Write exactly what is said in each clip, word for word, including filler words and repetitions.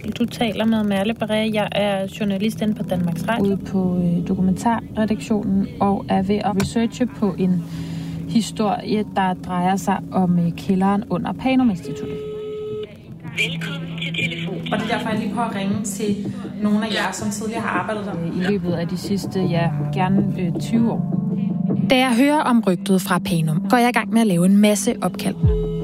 Du taler med Merle Barré. Jeg er journalist inde på Danmarks Radio ude på øh, dokumentarredaktionen og er ved at researche på en historie, der drejer sig om øh, kælderen under Panum-instituttet. Velkommen til telefon. Og det er derfor, jeg lige prøver at ringe til nogle af jer, som tidligere har arbejdet der i løbet af de sidste, ja, gerne øh, tyve år. Da jeg hører om rygtet fra Panum, går jeg i gang med at lave en masse opkald.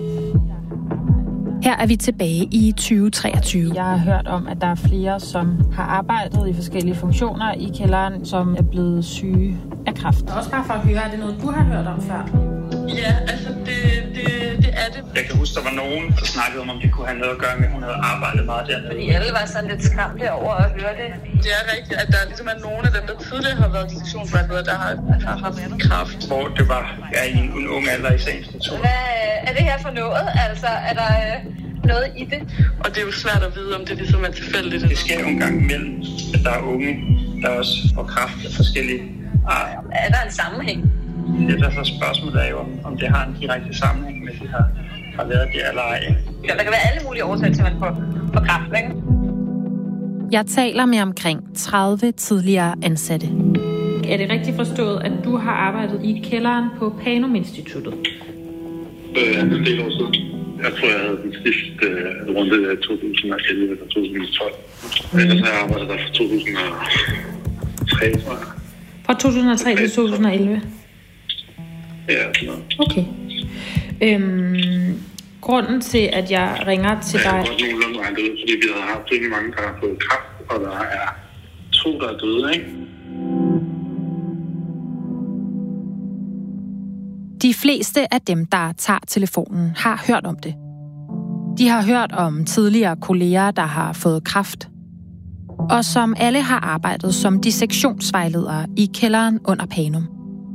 Her er vi tilbage i tyve treogtyve. Jeg har hørt om, at der er flere, som har arbejdet i forskellige funktioner i kælderen, som er blevet syge af kræft. Også bare for at høre, er det noget, du har hørt om før? Ja, altså det, det, det er det. Jeg kan huske, der var nogen, der snakkede om, om det kunne have noget at gøre med, at hun havde arbejdet meget der. Fordi alle var sådan lidt skræmte over at høre det. Det er rigtigt, at der ligesom er nogle af dem, der tidligere har været i dissektionsvejleder, der har, har haft kræft. Hvor det var ja, i en ung alder i sagens natur. Hvad er det her for noget? Altså, er der øh, noget i det? Og det er jo svært at vide, om det ligesom er tilfældigt. Det sker jo en gang imellem, at der er unge, der også får kræft af forskellige arter. Er der en sammenhæng? Det der så spørgsmålet er jo, om det har en direkte sammenhæng med, at det har, har været det eller ej. Ja, der kan være alle mulige årsager til, at man får, får kræft, ikke? Jeg taler med omkring tredive tidligere ansatte. Er det rigtigt forstået, at du har arbejdet i kælderen på Panum-instituttet? Øh, en del år siden. Jeg tror, jeg havde den sidste øh, runde i to tusind og elleve eller to tusind og tolv. Mm. Ellers har jeg arbejdet der fra to tusind og tre, tror jeg. Fra to tusind og tre til to tusind og elleve? Ja, sådan noget. Okay. Øhm, grunden til, at jeg ringer til ja, dig... Jeg har godt nogenlunde regnet ud, fordi vi har haft rigtig mange, der har fået kræft, og der er to, der er døde, ikke? De fleste af dem, der tager telefonen, har hørt om det. De har hørt om tidligere kolleger, der har fået kræft, og som alle har arbejdet som dissektionsvejledere i kælderen under Panum.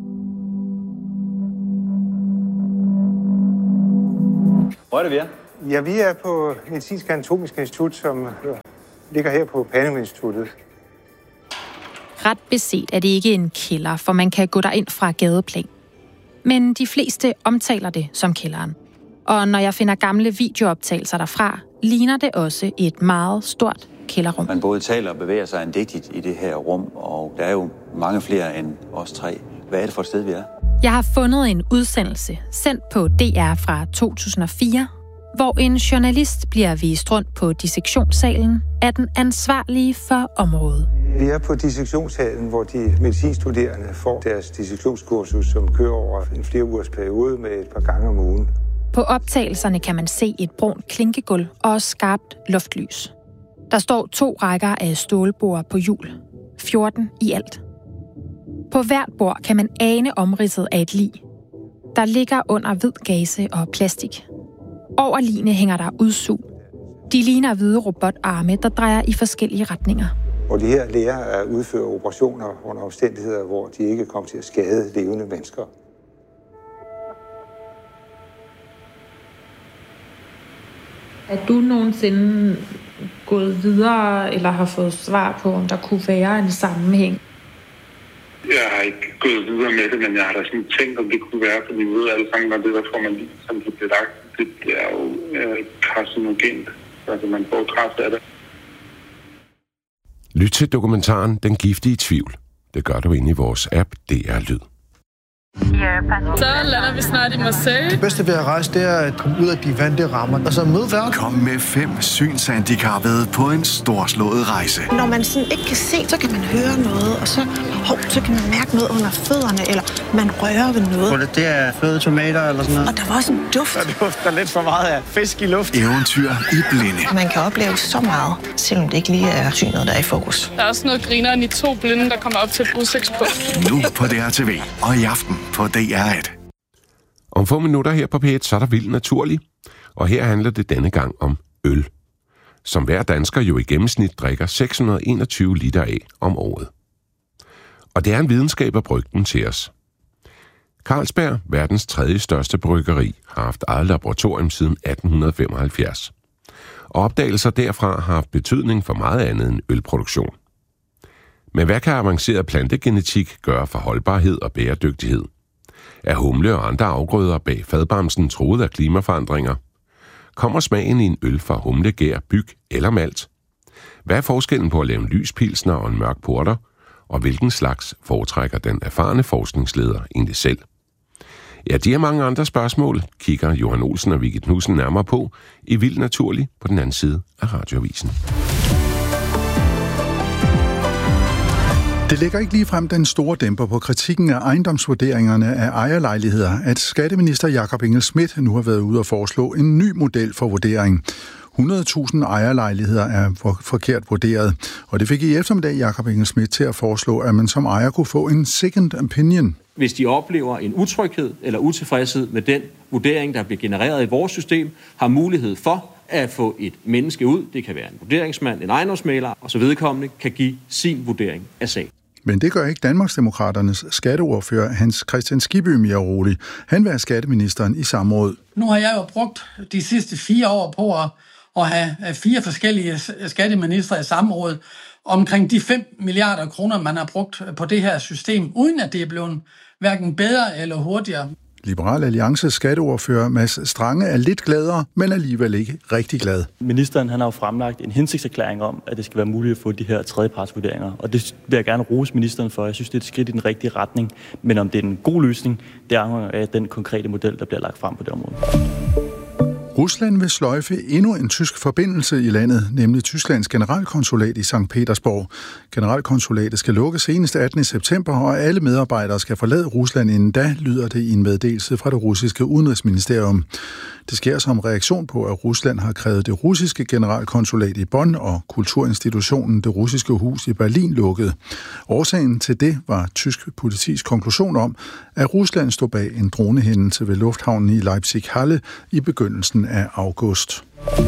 Hvor er det, vi er? Ja, vi er på Medicinsk Anatomisk Institut, som ligger her på Panum-instituttet. Ret beset er det ikke en kælder, for man kan gå derind fra gadeplan. Men de fleste omtaler det som kælderen. Og når jeg finder gamle videooptagelser derfra, ligner det også et meget stort kælderrum. Man både taler og bevæger sig andægtigt i det her rum, og der er jo mange flere end os tre. Hvad er det for et sted, vi er? Jeg har fundet en udsendelse, sendt på D R fra to tusind og fire, hvor en journalist bliver vist rundt på dissektionssalen af den ansvarlige for området. Vi er på dissektionssalen, hvor de medicinstuderende får deres dissektionskursus, som kører over en flere ugers periode med et par gange om ugen. På optagelserne kan man se et brunt klinkegulv og skarpt luftlys. Der står to rækker af stålbord på hjul. fjorten i alt. På hvert bord kan man ane omridset af et lig, der ligger under hvid gaze og plastik. Over ligene hænger der udsug. De ligner hvide robotarme, der drejer i forskellige retninger. Og de her lærer at udføre operationer under omstændigheder, hvor de ikke kommer til at skade levende mennesker. Er du nogensinde gået videre eller har fået svar på, om der kunne være en sammenhæng? Jeg har ikke gået videre med det, men jeg har da sådan tænkt, om det kunne være, fordi vi ved alle sammen, at det der får man lige, som det bliver lagt, det er jo øh, karcinogent. Altså man får kræft af det. Lyt til dokumentaren Den giftige tvivl. Det gør du inde i vores app D R Lyd. Så lander vi snart i Marseille. Det bedste ved at rejse, det er at komme ud af de vante rammer, og så møde verden. Kom med fem synshandicappede på en storslået rejse. Når man sådan ikke kan se, så kan man høre noget, og så, hov, så kan man mærke noget under fødderne, eller man rører ved noget. Det er fløde tomater eller sådan noget. Og der var også en duft. Der dufter lidt for meget af fisk i luft. Eventyr i blinde. Man kan opleve så meget, selvom det ikke lige er synet, der er i fokus. Der er også noget grineren i to blinde, der kommer op til et udsigtspunkt. Nu på D R T V og i aften på D R et. Om få minutter her på P et, så er der Vildt Naturlig. Og her handler det denne gang om øl, som hver dansker jo i gennemsnit drikker seks hundrede og enogtyve liter af om året. Og det er en videnskab at brygge den til os. Carlsberg, verdens tredje største bryggeri, har haft eget laboratorium siden atten femoghalvfjerds. Og opdagelser derfra har haft betydning for meget andet end ølproduktion. Men hvad kan avanceret plantegenetik gøre for holdbarhed og bæredygtighed? Er humle og andre afgrøder bag fadbamsen truet af klimaforandringer? Kommer smagen i en øl fra humle, gær, byg eller malt? Hvad er forskellen på at lave en lys pilsner og en mørk porter? Og hvilken slags foretrækker den erfarne forskningsleder egentlig selv? Ja, de her mange andre spørgsmål kigger Johan Olsen og Vicky Knudsen nærmere på i Vildt Naturligt på den anden side af Radioavisen. Det lægger ikke ligefrem den store dæmper på kritikken af ejendomsvurderingerne af ejerlejligheder, at skatteminister Jakob Engel-Schmidt nu har været ude og foreslå en ny model for vurdering. hundrede tusind ejerlejligheder er forkert vurderet, og det fik i eftermiddag Jakob Engel-Schmidt til at foreslå, at man som ejer kunne få en second opinion. Hvis de oplever en utryghed eller utilfredshed med den vurdering, der bliver genereret i vores system, har mulighed for at få et menneske ud, det kan være en vurderingsmand, en ejendomsmægler, og så vedkommende kan give sin vurdering af sagen. Men det gør ikke Danmarksdemokraternes skatteordfører Hans Kristian Skibby mere rolig. Han vil have skatteministeren i samråd. Nu har jeg jo brugt de sidste fire år på at, at have fire forskellige skatteministre i samråd omkring de fem milliarder kroner, man har brugt på det her system, uden at det er blevet hverken bedre eller hurtigere. Liberal Alliances skatteordfører Mads Strange er lidt gladere, men alligevel ikke rigtig glad. Ministeren han har jo fremlagt en hensigtserklæring om, at det skal være muligt at få de her tredjepartsvurderinger, og det vil jeg gerne rose ministeren for. Jeg synes, det er et skridt i den rigtige retning, men om det er en god løsning, det afhænger af den konkrete model, der bliver lagt frem på det område. Rusland vil sløjfe endnu en tysk forbindelse i landet, nemlig Tysklands generalkonsulat i Sankt Petersborg. Generalkonsulatet skal lukke senest attende september, og alle medarbejdere skal forlade Rusland inden da, lyder det i en meddelelse fra det russiske udenrigsministerium. Det sker som reaktion på, at Rusland har krævet det russiske generalkonsulat i Bonn og kulturinstitutionen Det Russiske Hus i Berlin lukket. Årsagen til det var tysk politis konklusion om, at Rusland stod bag en dronehændelse ved lufthavnen i Leipzig-Halle i begyndelsen af august.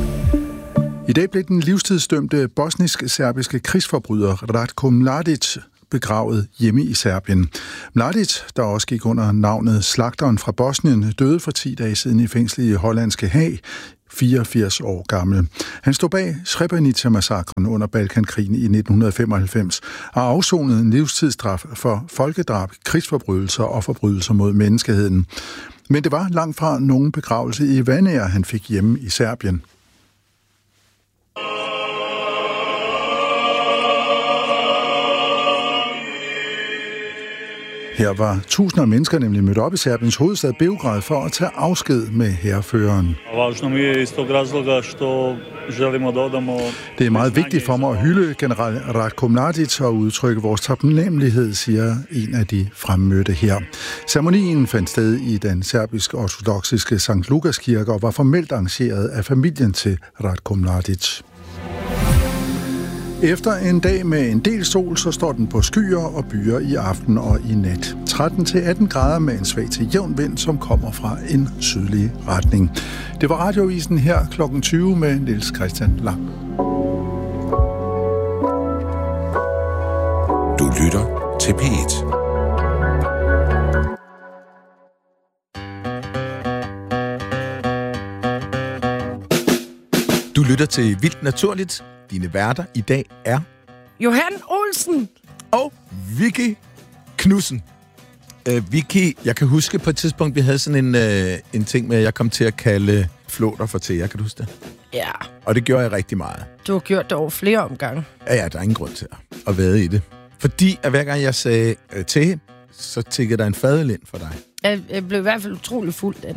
I dag blev den livstidsdømte bosnisk-serbiske krigsforbryder Ratko Mladic begravet hjemme i Serbien. Mladic, der også gik under navnet Slagteren fra Bosnien, døde for ti dage siden i fængslet i hollandske Haag, fireogfirs år gammel. Han stod bag Srebrenica-massakren under Balkankrigen i nitten femoghalvfems og afsonede en livstidsstraf for folkedrab, krigsforbrydelser og forbrydelser mod menneskeheden. Men det var langt fra nogen begravelse i Vanær, han fik hjemme i Serbien. Her var tusinder af mennesker nemlig mødt op i Serbiens hovedstad Beograd for at tage afsked med hærføreren. Det er meget vigtigt for mig at hylde general Ratko Mladic og udtrykke vores taknemmelighed, siger en af de fremmødte her. Ceremonien fandt sted i den serbisk-ortodoksiske Sankt Lukas kirke og var formelt arrangeret af familien til Ratko Mladic. Efter en dag med en del sol, så står den på skyer og byer i aften og i nat. tretten til atten grader med en svag til jævn vind, som kommer fra en sydlig retning. Det var Radioavisen her klokken tyve med Niels Christian Lang. Du lytter til P et. Du lytter til Vildt Naturligt. Dine værter i dag er Johan Olsen og Vicky Knudsen. Uh, Vicky, jeg kan huske på et tidspunkt, vi havde sådan en, uh, en ting med, at jeg kom til at kalde flåter for teer. Kan du huske det? Ja. Og det gjorde jeg rigtig meget. Du har gjort det over flere omgange. Ja, ja, der er ingen grund til at, at vade i det. Fordi at hver gang jeg sagde uh, te, så tikkede der en fadøl ind for dig. Jeg, jeg blev i hvert fald utrolig fuld den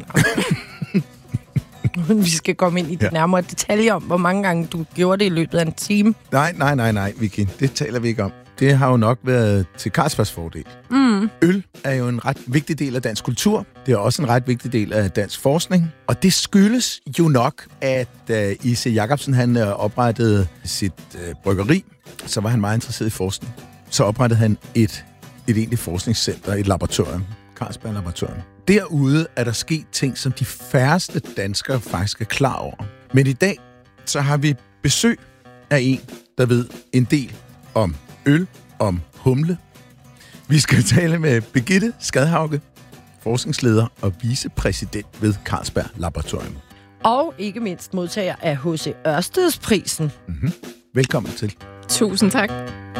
Vi skal komme ind i de ja. nærmere detaljer om, hvor mange gange du gjorde det i løbet af en time. Nej, nej, nej, nej, Vicky. Det taler vi ikke om. Det har jo nok været til Carlsbergs fordel. Mm. Øl er jo en ret vigtig del af dansk kultur. Det er også en ret vigtig del af dansk forskning. Og det skyldes jo nok, at uh, I C Jacobsen han uh, oprettede sit uh, bryggeri, så var han meget interesseret i forskning. Så oprettede han et, et egentligt forskningscenter, et laboratorium. Carlsberg Laboratorium. Derude er der sket ting, som de færreste danskere faktisk er klar over. Men i dag, så har vi besøg af en, der ved en del om øl, om humle. Vi skal tale med Birgitte Skadhauge, forskningsleder og vicepræsident ved Carlsberg Laboratorium. Og ikke mindst modtager af H C Ørstedsprisen. Mm-hmm. Velkommen til. Tusind tak.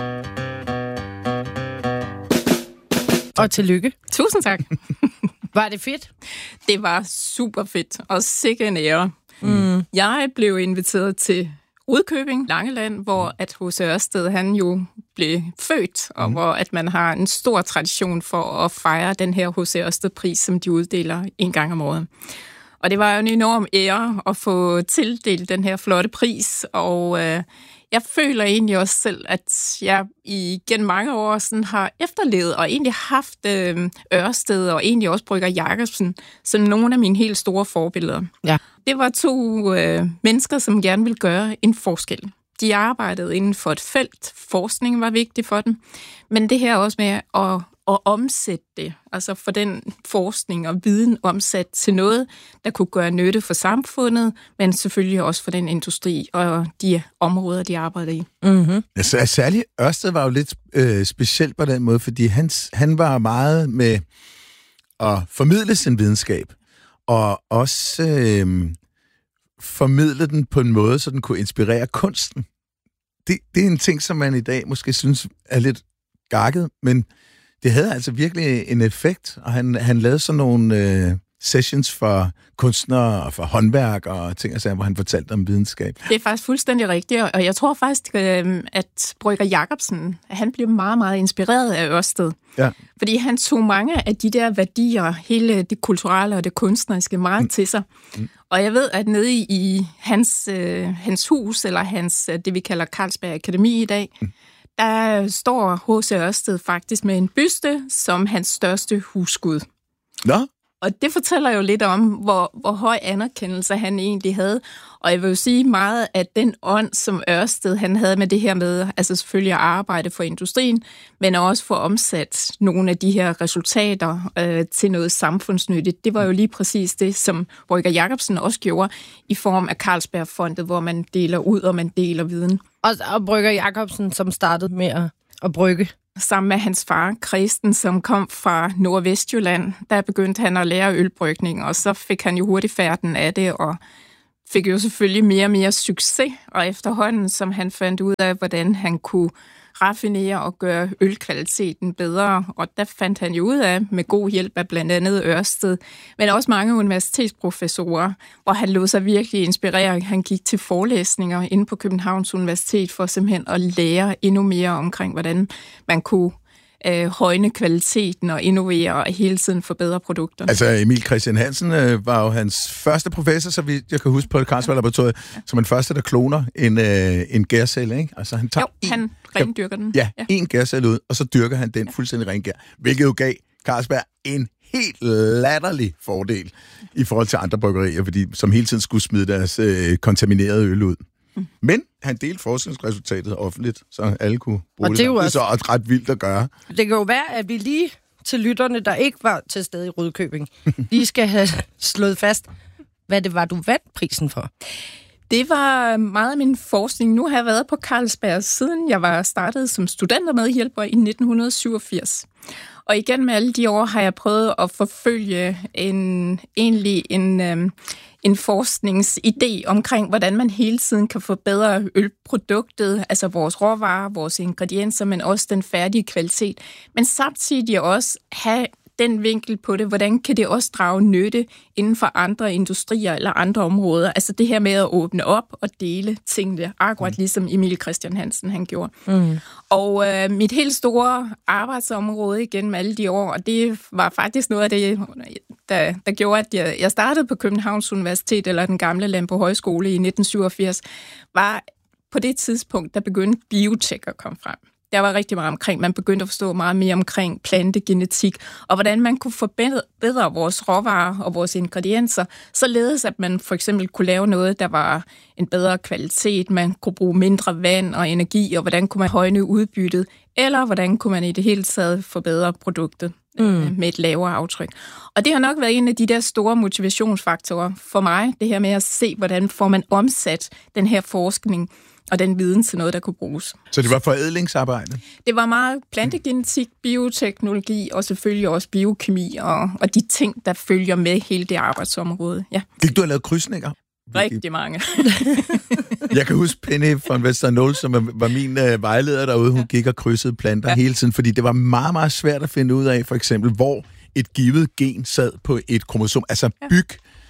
Og tillykke. Tusind tak. Var det fedt? Det var super fedt, og sikke en ære. Mm. Jeg blev inviteret til Rudkøbing, Langeland, hvor at H C Ørsted han jo blev født, og mm. hvor at man har en stor tradition for at fejre den her H C Ørsted-pris, som de uddeler en gang om året. Og det var jo en enorm ære at få tildelt den her flotte pris, og øh, jeg føler egentlig også selv, at jeg igen mange år sådan har efterlevet og egentlig haft øh, Ørsted og egentlig også Brøgger Jacobsen som nogle af mine helt store forbilleder. Ja. Det var to øh, mennesker, som gerne ville gøre en forskel. De arbejdede inden for et felt. Forskning var vigtig for dem. Men det her også med at, at omsætte det, altså for den forskning og viden omsat til noget, der kunne gøre nytte for samfundet, men selvfølgelig også for den industri og de områder, de arbejder i. Mm-hmm. Altså, særligt Ørsted var jo lidt øh, specielt på den måde, fordi han, han var meget med at formidle sin videnskab, og også øh, formidle den på en måde, så den kunne inspirere kunsten. Det, det er en ting, som man i dag måske synes er lidt gakket, men det havde altså virkelig en effekt, og han, han lavede sådan nogle øh, sessions for kunstnere og for håndværk og ting og sager, hvor han fortalte om videnskab. Det er faktisk fuldstændig rigtigt, og jeg tror faktisk, øh, at Brøgger Jacobsen, han blev meget, meget inspireret af Ørsted. Ja. Fordi han tog mange af de der værdier, hele det kulturelle og det kunstneriske, meget mm. til sig. Mm. Og jeg ved, at nede i hans, øh, hans hus, eller hans, det vi kalder Carlsberg Akademi i dag, mm. der står H C Ørsted faktisk med en byste som hans største husskud. Nå? Og det fortæller jo lidt om, hvor, hvor høj anerkendelse han egentlig havde. Og jeg vil jo sige meget, at den ånd, som Ørsted han havde med det her med, altså selvfølgelig at arbejde for industrien, men også for omsat nogle af de her resultater øh, til noget samfundsnyttigt. Det var jo lige præcis det, som Brøgger Jacobsen også gjorde i form af Carlsbergfondet, hvor man deler ud, og man deler viden. Og, og Brøgger Jacobsen, som startede med at, at brygge. Sammen med hans far, Kristen, som kom fra Nordvestjylland, der begyndte han at lære ølbrygning, og så fik han jo hurtigt færden af det, og fik jo selvfølgelig mere og mere succes, og efterhånden, som han fandt ud af, hvordan han kunne raffinere og gøre ølkvaliteten bedre, og der fandt han jo ud af, med god hjælp af blandt andet Ørsted, men også mange universitetsprofessorer, hvor han lod sig virkelig inspirere. Han gik til forelæsninger inde på Københavns Universitet for simpelthen at lære endnu mere omkring, hvordan man kunne øh, højne kvaliteten og innovere og hele tiden forbedre produkter. Altså Emil Christian Hansen øh, var jo hans første professor, så vidt jeg kan huske, på Carlsberg Laboratoriet, ja. Som en første, der kloner en, øh, en gærcelle, ikke? Altså han tager jo, han rendyrker den. Ja, ja, en gærcelle ud, og så dyrker han den ja. fuldstændig ren gær, hvilket jo gav Carlsberg en helt latterlig fordel i forhold til andre bryggerier, fordi, som hele tiden skulle smide deres øh, kontaminerede øl ud. Mm. Men han delte forskningsresultatet offentligt, så alle kunne bruge det. Det er, det er så også ret vildt at gøre. Det kan jo være, at vi lige til lytterne, der ikke var til stede i Rudkøbing, lige skal have slået fast, hvad det var, du vandt prisen for. Det var meget af min forskning. Nu har jeg været på Carlsberg, siden jeg var startet som studentermedhjælper i nitten syvogfirs. Og igen med alle de år har jeg prøvet at forfølge en, egentlig en, øhm, en forskningsidé omkring, hvordan man hele tiden kan forbedre ølproduktet, altså vores råvarer, vores ingredienser, men også den færdige kvalitet. Men samtidig også have den vinkel på det, hvordan kan det også drage nytte inden for andre industrier eller andre områder. Altså det her med at åbne op og dele tingene, akkurat mm. ligesom Emil Christian Hansen han gjorde. Mm. Og øh, mit helt store arbejdsområde igen med alle de år, og det var faktisk noget af det, der, der gjorde, at jeg, jeg startede på Københavns Universitet, eller den gamle Landbrug Højskole i nitten syvogfirs, var på det tidspunkt, der begyndte biotek at komme frem. Der var rigtig meget omkring, man begyndte at forstå meget mere omkring plantegenetik, og hvordan man kunne forbedre vores råvarer og vores ingredienser, således at man for eksempel kunne lave noget, der var en bedre kvalitet, man kunne bruge mindre vand og energi, og hvordan kunne man højne udbyttet, eller hvordan kunne man i det hele taget forbedre produktet mm. med et lavere aftryk. Og det har nok været en af de der store motivationsfaktorer for mig, det her med at se, hvordan får man omsat den her forskning og den viden til noget, der kunne bruges. Så det var forædlingsarbejde? Det var meget plantegenetik, bioteknologi og selvfølgelig også biokemi og, og de ting, der følger med hele det arbejdsområde. Ja. Fik du have lavet krydsninger? Rigtig mange. Jeg kan huske Penny von Westernol, som var min øh, vejleder derude. Hun gik og krydsede planter ja. hele tiden, fordi det var meget, meget svært at finde ud af, for eksempel, hvor et givet gen sad på et kromosom. Altså byg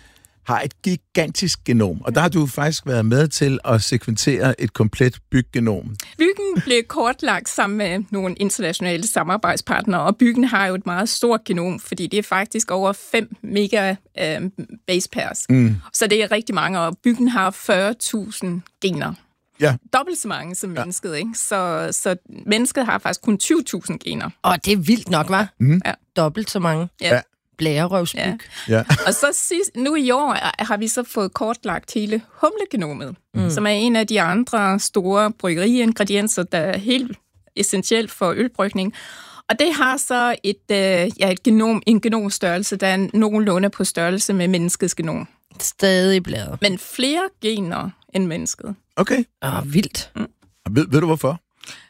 har et gigantisk genom, og der har du faktisk været med til at sekventere et komplet byggenom. Byggen blev kortlagt sammen med nogle internationale samarbejdspartnere, og Byggen har jo et meget stort genom, fordi det er faktisk over fem mega øh, base pairs. Mm. Så det er rigtig mange, og Byggen har fyrre tusind gener. Ja. Dobbelt så mange som mennesket, ja. Ikke? Så, så mennesket har faktisk kun tyve tusind gener. Og det er vildt nok, hva'? Mm. Ja. Dobbelt så mange. Ja. Blærerøvsbyg. Ja. Ja. Og så sidst, nu i år har vi så fået kortlagt hele humlegenomet, mm. som er en af de andre store bryggeriingredienser, der er helt essentielt for ølbrygning. Og det har så et, øh, ja, et genom, en genomstørrelse, der er nogenlunde på størrelse med menneskets genom. Stadig blæret. Men flere gener end mennesket. Okay. Åh, vildt. Mm. Ved, ved du hvorfor?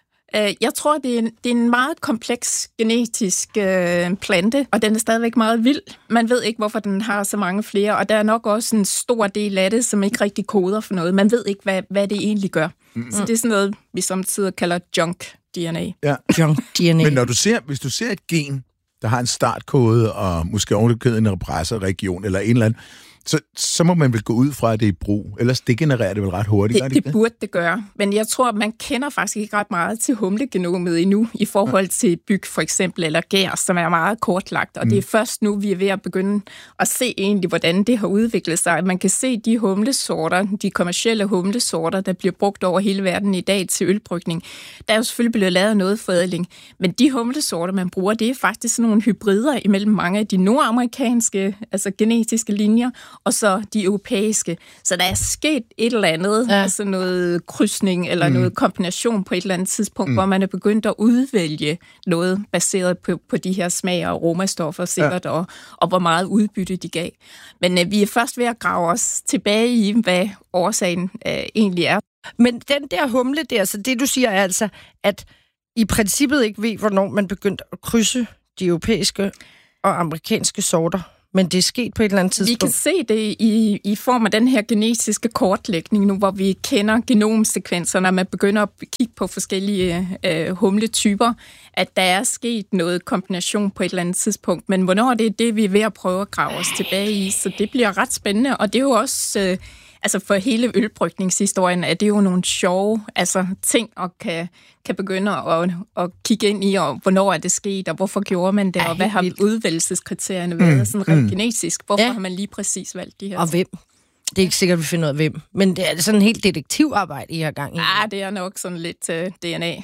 Jeg tror, det er, en, det er en meget kompleks genetisk øh, plante, og den er stadigvæk meget vild. Man ved ikke, hvorfor den har så mange flere, og der er nok også en stor del af det, som ikke rigtig koder for noget. Man ved ikke, hvad, hvad det egentlig gør. Mm. Så det er sådan noget, vi samtidig kalder junk-D N A. Ja. Junk-D N A. Men når du ser, hvis du ser et gen, der har en startkode, og måske ovenikøbet en repressorregion, eller en eller anden, Så, så må man vel gå ud fra, at det er i brug. Ellers det genererer det vel ret hurtigt. Det, det, det burde det gøre. Men jeg tror, man kender faktisk ikke ret meget til humlegenomet endnu, i forhold ja. til byg for eksempel, eller gær, som er meget kortlagt. Og mm. det er først nu, vi er ved at begynde at se egentlig, hvordan det har udviklet sig. Man kan se de humlesorter, de kommercielle humlesorter, der bliver brugt over hele verden i dag til ølbrygning. Der er jo selvfølgelig blevet lavet noget forædling. Men de humlesorter, man bruger, det er faktisk sådan nogle hybrider imellem mange af de nordamerikanske, altså genetiske linjer, og så de europæiske. Så der er sket et eller andet, ja. altså noget krydsning eller mm. noget kombination på et eller andet tidspunkt, mm. hvor man er begyndt at udvælge noget baseret på, på de her smag- og aromastoffer sikkert, ja. og, og hvor meget udbytte de gav. Men øh, vi er først ved at grave os tilbage i, hvad årsagen øh, egentlig er. Men den der humle der, så det du siger er altså, at i princippet ikke ved, hvornår man begyndte at krydse de europæiske og amerikanske sorter. Men det er sket på et eller andet tidspunkt. Vi kan se det i, i form af den her genetiske kortlægning nu, hvor vi kender genomsekvenserne, og man begynder at kigge på forskellige øh, humletyper, at der er sket noget kombination på et eller andet tidspunkt. Men hvornår det er det, vi er ved at prøve at grave os tilbage i, så det bliver ret spændende. Og det er jo også... Øh, altså for hele ølbrygningshistorien er det jo nogle sjove altså, ting, og kan, kan begynde at, at kigge ind i, og hvornår er det sket, og hvorfor gjorde man det, og hvad har udvælgelseskriterierne været, mm, sådan rent mm. genetisk. Hvorfor ja. har man lige præcis valgt de her? Og hvem? Det er ikke sikkert, at vi finder ud af hvem. Men det er sådan en helt detektivarbejde, I har gang i. Ja, det er nok sådan lidt uh, D N A.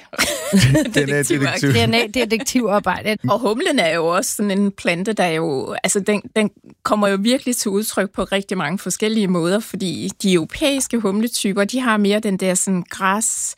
Detektiv. D N A-detektivarbejde. Og humlen er jo også sådan en plante, der jo... Altså, den, den kommer jo virkelig til udtryk på rigtig mange forskellige måder, fordi de europæiske humletyper, de har mere den der sådan græs,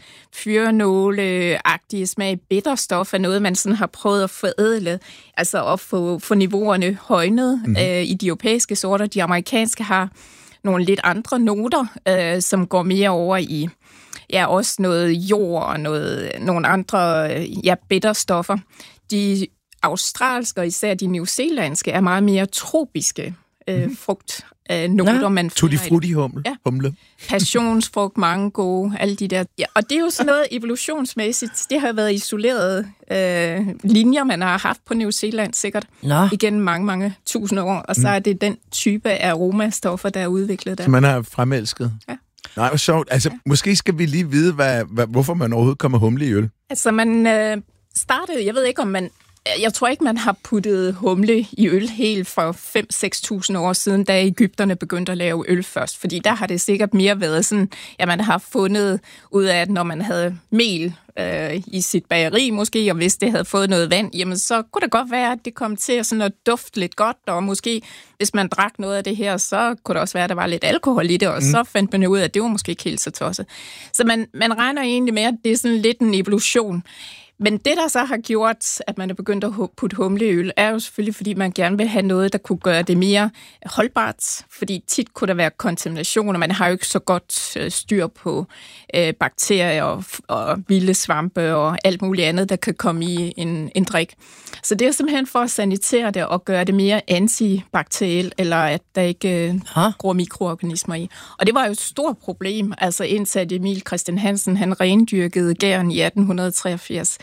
fyrenåle-agtige smag, bitterstof af noget, man sådan har prøvet at forædle, altså at få, få niveauerne højnet mm-hmm. øh, i de europæiske sorter. De amerikanske har nogle lidt andre noter, øh, som går mere over i ja, også noget jord og noget, nogle andre ja, bitterstoffer. De australske og især de newzealandske er meget mere tropiske øh, mm. frugt. Øh, noter, man Tutti frutti humle. Ja. humle. Passionsfrugt, mango, alle de der. Ja, og det er jo sådan noget evolutionsmæssigt. Det har været isolerede øh, linjer, man har haft på New Zealand sikkert Nå. igennem mange, mange tusind år. Og så mm. er det den type af aromastoffer, der er udviklet der. Så man har fremelsket? Ja. Nej, hvor sjovt. Altså, ja. måske skal vi lige vide, hvad, hvad, hvorfor man overhovedet kommer humle i øl. Altså, man øh, startede, jeg ved ikke, om man... Jeg tror ikke, man har puttet humle i øl helt for fem til seks tusind år siden, da Egypterne begyndte at lave øl først. Fordi der har det sikkert mere været sådan, at man har fundet ud af, at når man havde mel øh, i sit bageri måske, og hvis det havde fået noget vand, jamen så kunne det godt være, at det kom til sådan at dufte lidt godt, og måske hvis man drak noget af det her, så kunne det også være, at der var lidt alkohol i det, og mm. så fandt man ud af, at det var måske ikke helt så tosset. Så man, man regner egentlig med, at det er sådan lidt en evolution. Men det, der så har gjort, at man er begyndt at putte humle i øl, er jo selvfølgelig, fordi man gerne vil have noget, der kunne gøre det mere holdbart. Fordi tit kunne der være kontamination, og man har jo ikke så godt styr på øh, bakterier og, og vilde svampe og alt muligt andet, der kan komme i en, en drik. Så det er simpelthen for at sanitere det og gøre det mere antibakterielt, eller at der ikke øh, gror mikroorganismer i. Og det var jo et stort problem, altså indtil Emil Christian Hansen, han rendyrkede gæren i atten treogfirs.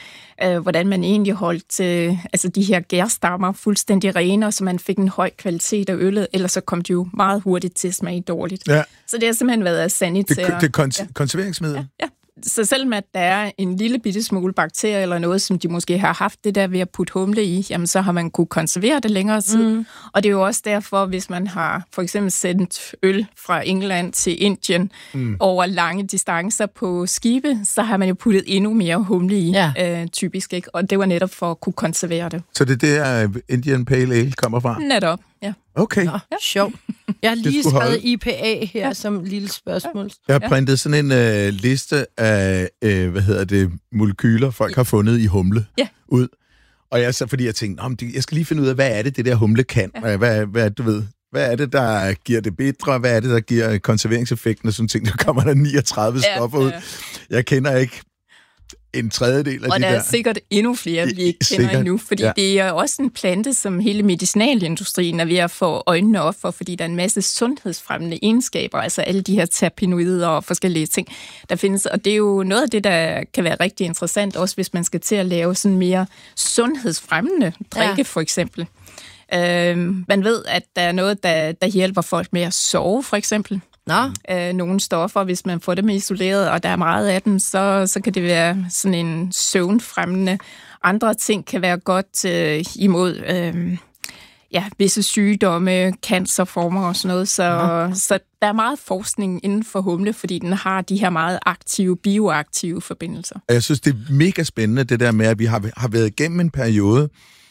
øh, hvordan man egentlig holdt øh, altså de her gærstammer fuldstændig rene, og så man fik en høj kvalitet af øllet, ellers så kom de jo meget hurtigt til at smage dårligt. Ja. Så det har simpelthen været sanitær. Det, det er kon- ja. konserveringsmiddel? Ja, ja. Så selvom at der er en lille bitte smule bakterier eller noget, som de måske har haft det der ved at putte humle i, jamen så har man kunne konservere det længere tid. Mm. Og det er jo også derfor, hvis man har for eksempel sendt øl fra England til Indien mm. over lange distancer på skibe, så har man jo puttet endnu mere humle i, ja. øh, typisk, ikke? Og det var netop for at kunne konservere det. Så det er der, Indian Pale Ale kommer fra? Netop, ja. Okay. Nå, sjov. Jeg har lige skrevet I P A her ja. som lille spørgsmål. Jeg har printet sådan en øh, liste af, øh, hvad hedder det, molekyler, folk har fundet i humle ja. ud. Og jeg så fordi jeg tænkte, jeg skal lige finde ud af, hvad er det, det der humle kan? Ja. Hvad, hvad, du ved, hvad er det, der giver det bitre? Hvad er det, der giver konserveringseffekten og sådan ting? Der kommer der niogtredive ja, stoffer ud. Ja. Jeg kender ikke en tredjedel af og de der. Og der er sikkert endnu flere, vi ikke kender sikkert. endnu, fordi ja. det er også en plante, som hele medicinalindustrien er ved at få øjnene op for, fordi der er en masse sundhedsfremmende egenskaber, altså alle de her terpenoider og forskellige ting, der findes. Og det er jo noget af det, der kan være rigtig interessant, også hvis man skal til at lave sådan mere sundhedsfremmende drikke, ja. for eksempel. Øh, man ved, at der er noget, der, der hjælper folk med at sove, for eksempel. Nå. Øh, nogle stoffer, hvis man får dem isoleret, og der er meget af dem, så, så kan det være sådan en søvnfremmende. Andre ting kan være godt øh, imod øh, ja, visse sygdomme, cancerformer og sådan noget. Så, ja. så der er meget forskning inden for humle, fordi den har de her meget aktive, bioaktive forbindelser. Jeg synes, det er mega spændende, det der med, at vi har, har været igennem en periode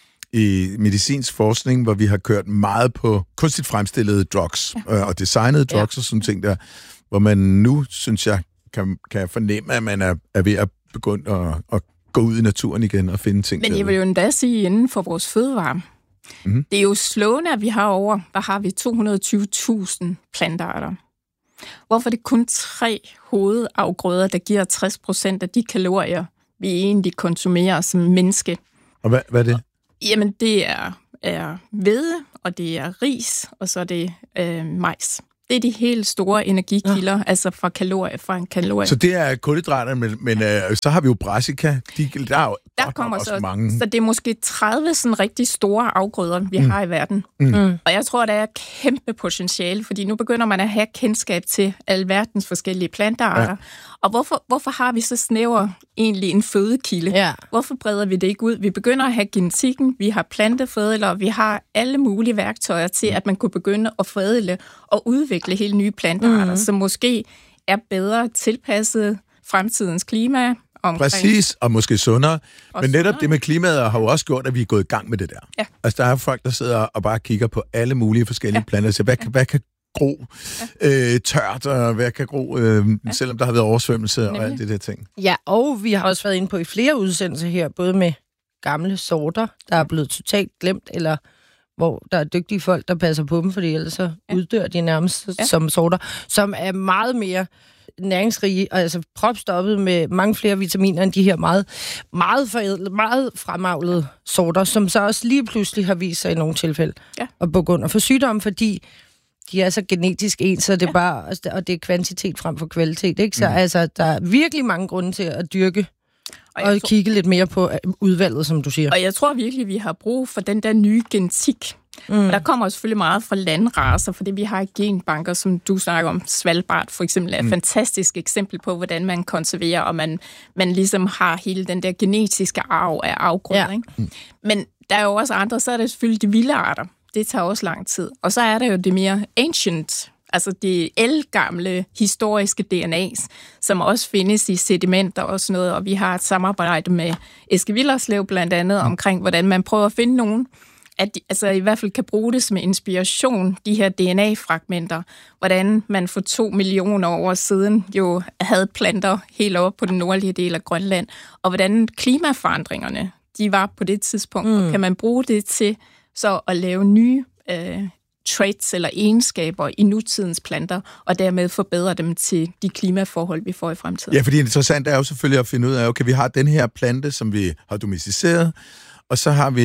i medicinsk forskning, hvor vi har kørt meget på kunstigt fremstillede drugs ja. øh, og designede drugs ja. og sådan ting der, hvor man nu, synes jeg, kan, kan fornemme, at man er, er ved at begynde at, at gå ud i naturen igen og finde ting. Men jeg vil jo endda sige, inden for vores fødevare, mm-hmm. det er jo slående, at vi har over, hvad har vi, to hundrede og tyve tusind plantearter. Hvorfor er det kun tre hovedafgrøder, der giver tres procent af de kalorier, vi egentlig konsumerer som menneske? Og hvad, hvad er det? Jamen, det er, er hvede, og det er ris, og så er det øh, majs. Det er de helt store energikilder, ja. altså fra kalorier, fra en kalorie. Så det er kulhydraterne, men, men øh, så har vi jo brassica. De, der er jo der kommer også så, mange. Så det er måske tredive sådan rigtig store afgrøder, vi mm. har i verden. Mm. Mm. Og jeg tror, der er kæmpe potentiale, fordi nu begynder man at have kendskab til alverdens forskellige plantearter. Ja. Og hvorfor, hvorfor har vi så snæver egentlig en fødekilde? Ja. Hvorfor breder vi det ikke ud? Vi begynder at have genetikken, vi har plantefødler, vi har alle mulige værktøjer til, at man kunne begynde at forædle og udvikle helt nye plantearter, mm. som måske er bedre tilpasset fremtidens klima. Omkring. Præcis, og måske sundere. Og Men netop sundere. Det med klimaet har jo også gjort, at vi er gået i gang med det der. Ja. Altså, der er folk, der sidder og bare kigger på alle mulige forskellige ja. planter, så hvad, ja. hvad kan gro ja. øh, tørt, og hvad kan gro, øh, ja. selvom der har været oversvømmelse Nemlig. og alt det der ting. Ja, og vi har også været inde på i flere udsendelser her, både med gamle sorter, der er blevet totalt glemt, eller hvor der er dygtige folk, der passer på dem, fordi ellers så ja. uddør de nærmest ja. som sorter, som er meget mere næringsrige, altså propstoppet med mange flere vitaminer end de her meget, meget forædlede, meget fremavlede sorter, som så også lige pludselig har vist sig i nogle tilfælde ja. at begynde at få sygdomme, fordi de er så genetisk ens, så det er ja. bare, og det er kvantitet frem for kvalitet, ikke? Så mm. altså, der er virkelig mange grunde til at dyrke og, og tror, kigge lidt mere på udvalget, som du siger. Og jeg tror virkelig, vi har brug for den der nye genetik. Mm. Og der kommer selvfølgelig meget fra landracer, fordi vi har genbanker, som du snakker om. Svalbard for eksempel er et mm. fantastisk eksempel på, hvordan man konserverer, og man, man ligesom har hele den der genetiske arv af afgrøder. Ja. Ikke? Mm. Men der er jo også andre, så er der selvfølgelig de vilde arter. Det tager også lang tid. Og så er der jo det mere ancient, altså de ældgamle historiske D N A's, som også findes i sedimenter og sådan noget, og vi har et samarbejde med Eske Willerslev blandt andet mm. omkring, hvordan man prøver at finde nogen, at de, altså i hvert fald kan bruge det som inspiration, de her D N A-fragmenter, hvordan man for to millioner år siden jo havde planter helt oppe på den nordlige del af Grønland, og hvordan klimaforandringerne, de var på det tidspunkt, mm. og kan man bruge det til så at lave nye øh, traits eller egenskaber i nutidens planter, og dermed forbedre dem til de klimaforhold, vi får i fremtiden. Ja, fordi det interessante er jo selvfølgelig at finde ud af, okay, vi har den her plante, som vi har domesticeret, og så har vi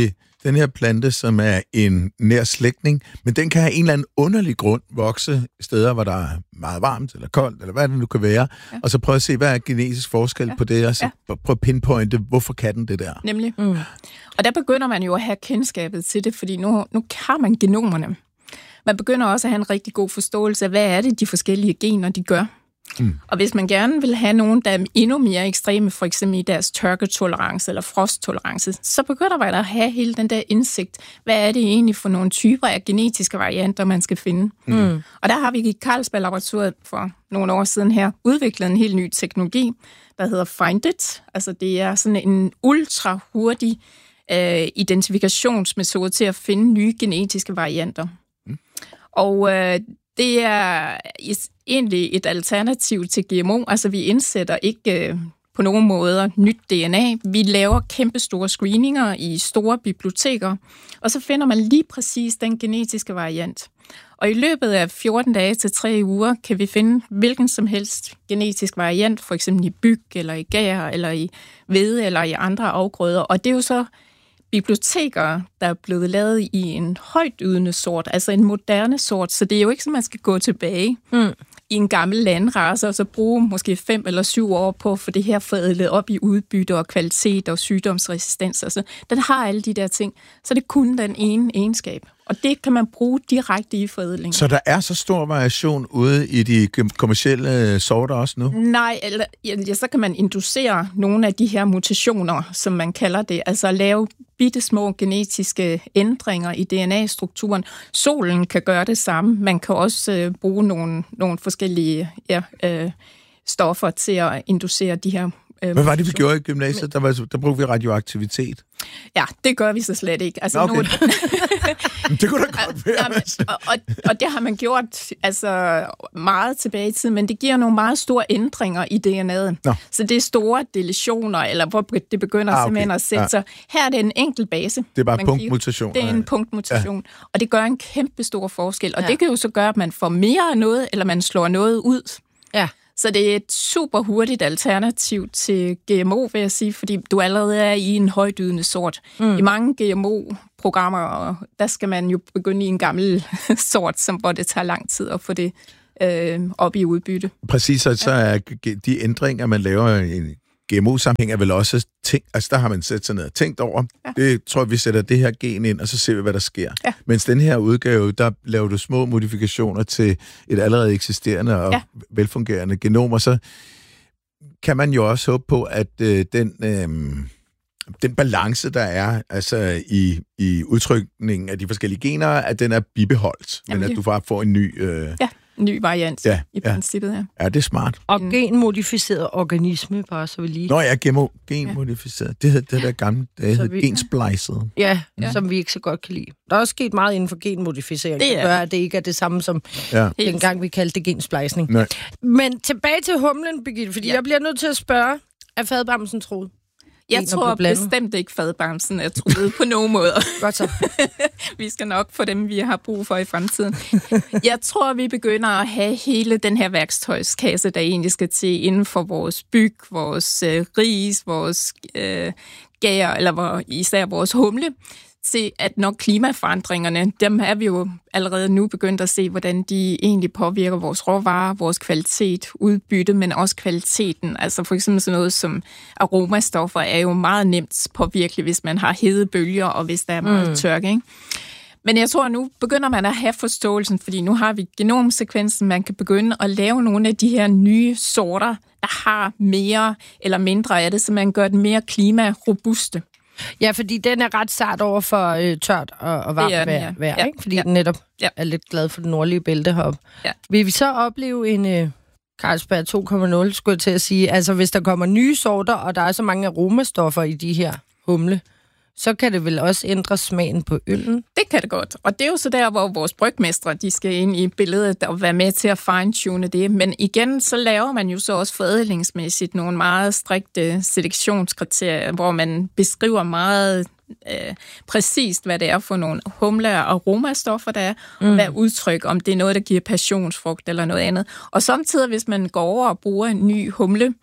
den her plante, som er en nær slægtning, men den kan have en eller anden underlig grund vokse steder, hvor der er meget varmt eller koldt, eller hvad det nu kan være, ja. Og så prøve at se, hvad er genetisk forskel ja. På det, og så ja. Prøve at pinpointe, hvorfor kan den det der? Nemlig. Mm. Og der begynder man jo at have kendskabet til det, fordi nu, nu har man genomerne. Man begynder også at have en rigtig god forståelse af, hvad er det, de forskellige gener, de gør. Mm. Og hvis man gerne vil have nogen, der er endnu mere ekstreme, for eksempel i deres tørketolerance eller frosttolerance, så begynder man at have hele den der indsigt. Hvad er det egentlig for nogle typer af genetiske varianter, man skal finde? Mm. Og der har vi i Carlsberg-laboratoriet for nogle år siden her udviklet en helt ny teknologi, der hedder FindIt. Altså det er sådan en ultra hurtig øh, identifikationsmetode til at finde nye genetiske varianter. Mm. Og øh, det er egentlig et alternativ til G M O. Altså, vi indsætter ikke øh, på nogen måder nyt D N A. Vi laver kæmpe store screeninger i store biblioteker, og så finder man lige præcis den genetiske variant. Og i løbet af fjorten dage til tre uger kan vi finde hvilken som helst genetisk variant, for eksempel i byg, eller i gær, eller i hvede, eller i andre afgrøder. Og det er jo så biblioteker, der er blevet lavet i en højtydende sort, altså en moderne sort, så det er jo ikke, så man skal gå tilbage mm. i en gammel landrace, og så bruge måske fem eller syv år på at få det her forædlet op i udbytte og kvalitet og sygdomsresistens. Altså, den har alle de der ting, så det er kun den ene egenskab. Og det kan man bruge direkte i forædling. Så der er så stor variation ude i de kommercielle sorter også nu? Nej, eller, ja, så kan man inducere nogle af de her mutationer, som man kalder det. Altså lave bitte små genetiske ændringer i D N A-strukturen. Solen kan gøre det samme. Man kan også øh, bruge nogle, nogle forskellige ja, øh, stoffer til at inducere de her. Hvad var det, vi gjorde i gymnasiet? Der, var, der brugte vi radioaktivitet. Ja, det gør vi så slet ikke. Altså, okay. nu... det kunne da godt være. Jamen, og, og, og det har man gjort altså, meget tilbage i tiden, men det giver nogle meget store ændringer i D N A'et. Nå. Så det er store deletioner, eller hvor det begynder ah, okay. simpelthen at sætte sig. Ja. Her er det en enkelt base. Det er bare punktmutation. Det er en punktmutation, ja. Og det gør en kæmpe stor forskel. Og ja. Det kan jo så gøre, at man får mere af noget, eller man slår noget ud. Ja. Så det er et super hurtigt alternativ til G M O, vil jeg sige, fordi du allerede er i en højdydende sort. Mm. I mange G M O-programmer, der skal man jo begynde i en gammel sort, som hvor det tager lang tid at få det øh, op i udbytte. Præcis, så, så er de ændringer, man laver i en G M O-sammenhæng, er vel også tænkt, altså der har man sat sig ned og tænkt over, ja. Det tror jeg, vi sætter det her gen ind, og så ser vi, hvad der sker. Ja. Mens den her udgave, der laver du små modifikationer til et allerede eksisterende og ja. velfungerende genom, og så kan man jo også håbe på, at øh, den, øh, den balance, der er altså i, i udtrykningen af de forskellige gener, at den er bibeholdt, jamen, men at du bare får en ny... Øh, ja. ny variant ja, i princippet her. Ja, det er smart. Og genmodificeret organisme, bare så vi lige... Nå ja, gemo, genmodificeret. Ja. Det hedder det der gamle, det hedder gensplicet. Ja, ja, som vi ikke så godt kan lide. Der er også sket meget inden for genmodificering, det gør, at det ikke er det samme som ja. dengang, vi kaldte det gensplicing. Nej. Men tilbage til humlen, Birgitte, fordi ja. jeg bliver nødt til at spørge, er fadbamsen troet? Jeg tror bestemt ikke, fadbamsen er truet på nogen måder. Godt så. Vi skal nok få dem, vi har brug for i fremtiden. Jeg tror, vi begynder at have hele den her værktøjskasse, der egentlig skal til inden for vores byg, vores øh, ris, vores øh, gær, eller hvor, især vores humle, til at når klimaforandringerne, dem er vi jo allerede nu begyndt at se, hvordan de egentlig påvirker vores råvarer, vores kvalitet, udbytte, men også kvaliteten. Altså for eksempel sådan noget som aromastoffer er jo meget nemt påvirkeligt, hvis man har hedebølger, og hvis der er meget mm. tørke, ikke? Men jeg tror, nu begynder man at have forståelsen, fordi nu har vi genomsekvensen, man kan begynde at lave nogle af de her nye sorter, der har mere eller mindre af det, så man gør det mere klimarobuste. Ja, fordi den er ret sart over for øh, tørt og, og varmt vejr, ja. vejr, ikke? Fordi ja. den netop ja. er lidt glad for den nordlige bælte heroppe. Ja. Vil vi så opleve en øh, Carlsberg to komma nul, skulle jeg til at sige? Altså, hvis der kommer nye sorter, og der er så mange aromastoffer i de her humle, så kan det vel også ændre smagen på øllen? Det kan det godt. Og det er jo så der, hvor vores brygmestre, de skal ind i billedet og være med til at fine-tune det. Men igen, så laver man jo så også forædlingsmæssigt nogle meget strikte selektionskriterier, hvor man beskriver meget øh, præcist, hvad det er for nogle humle- og aromastoffer, der er, mm. og hvad udtryk, om det er noget, der giver passionsfrugt eller noget andet. Og samtidig, hvis man går over og bruger en ny humle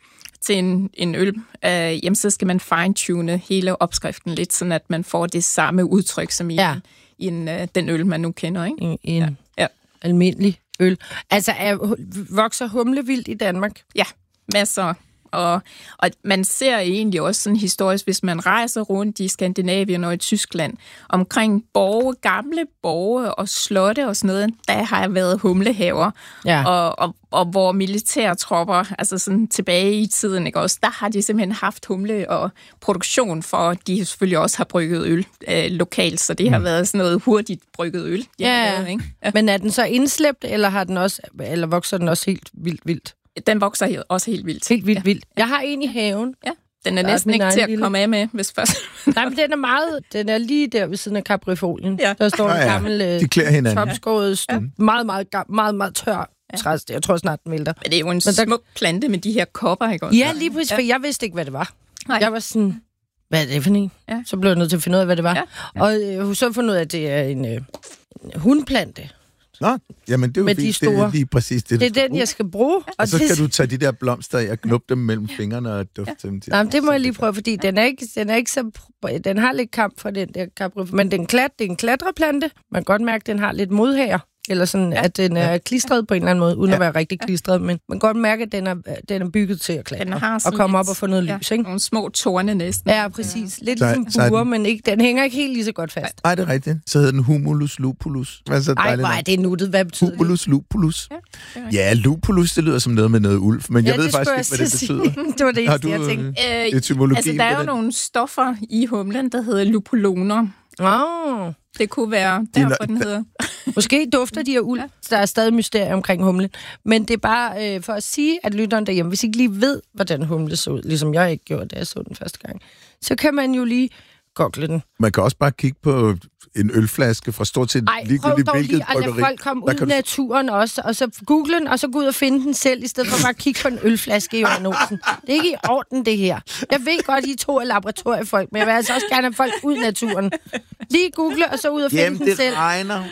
til en, en øl, øh, jamen så skal man fine-tune hele opskriften lidt, sådan at man får det samme udtryk som i, ja. i en, øh, den øl, man nu kender, ikke? En, en ja. Ja. almindelig øl. Altså, er, vokser humle vildt i Danmark? Ja, masser. Og, og man ser egentlig også sådan historisk, hvis man rejser rundt i Skandinavien og i Tyskland, omkring borge, gamle borge og slotte og sådan noget, der har været humlehaver. Ja. Og, og, og hvor militærtropper, altså sådan tilbage i tiden, ikke også, der har de simpelthen haft humle og produktion, for at de selvfølgelig også har brygget øl øh, lokalt, så det har mm. været sådan noget hurtigt brygget øl. Ja, været, ikke? Ja. Men er den så indslæbt, eller har den også, eller vokser den også helt vildt vildt? Den vokser også helt vildt. Helt vildt ja. vildt. Jeg har en i haven. Ja. Den er der næsten er ikke til at lille. komme af med, hvis først... Nej, men den er meget... Den er lige der ved siden af Caprifolien. Ja. Der står en ja, ja. gammel topskåret, ja. meget, meget, meget, meget, meget tør træs. Jeg tror snart, den vælter. Men det er jo en men smuk der... plante med de her kopper, ikke også? Ja, lige præcis, ja. for jeg vidste ikke, hvad det var. Nej. Jeg var sådan... Hvad er det for en? Ja. Så blev jeg nødt til at finde ud af, hvad det var. Ja. Ja. Og jeg øh, så fundet ud af, at det er en, øh, en hundplante. Nå, jamen det er jo med fint. De store. Det er lige præcis det, det er den, bruge. jeg skal bruge. Og, og så det... kan du tage de der blomster og knuppe dem mellem fingrene og dufte ja. dem til. Nej, det må jeg lige prøve, fordi den er ikke, den er ikke så... Den har lidt kamp for den der Capri, men den klat, det er en klatreplante. Man kan godt mærke, at den har lidt modhager. Eller sådan, ja. at den er klistret på en eller anden måde, uden ja. at være rigtig klistret. Men man kan godt mærke, at den er, den er bygget til at klatre. Og komme op og få noget lys, ikke? Nogle små torne næsten. Ja, præcis. Lidt så, ligesom buer, den... men ikke, den hænger ikke helt lige så godt fast. Nej, det er rigtigt. Så hedder den humulus lupulus. Ej, hvor er det nuttet. Hvad betyder det? Humulus lupulus. Ja, ja, lupulus, det lyder som noget med noget ulv. Men ja, jeg ved faktisk ikke, hvad det betyder. Det var det eneste, jeg tænkte. Øh, etymologien altså, der er jo nogle stoffer i humlen, der hedder lupuloner. Oh. Det kunne være derfor, den hedder. Måske dufter de af uld. Ja. Der er stadig mysterier omkring humlen. Men det er bare øh, for at sige, at lytteren derhjemme, hvis I ikke lige ved, hvordan humle så ud, ligesom jeg ikke gjorde, da jeg så den første gang, så kan man jo lige google den. Man kan også bare kigge på en ølflaske fra stort set ligegyldigt hvilket bryggeri. Ej, prøv dog lige at lade folk komme ud i naturen også, og så google den, og så gå ud og finde den selv, i stedet for bare at kigge på en ølflaske i Jørgen Olsen. Det er ikke i orden, det her. Jeg ved godt, I to er laboratoriefolk, men jeg vil altså også gerne have folk ud i naturen. Lige google, og så ud og finde Jamen, den selv. Jamen, det regner.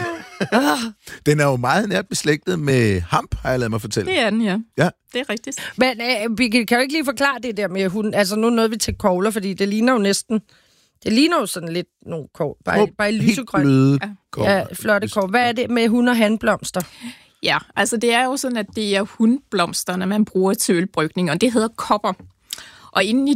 Den er jo meget nært beslægtet med hamp, har jeg ladet mig fortælle. Det er den, ja. Ja. Det er rigtigt. Men øh, vi kan jo ikke lige forklare det der med hunden. Altså, nu nåede vi til kogler, fordi det ligner jo næsten... Det ligner jo sådan lidt nogle kår. Bare, oh, bare lysegrøn. Ja. ja, flotte kår. Hvad er det med hund- og hanblomster? Ja, altså det er jo sådan, at det er hundblomsterne, man bruger til ølbrygning, og det hedder kopper. Og inde i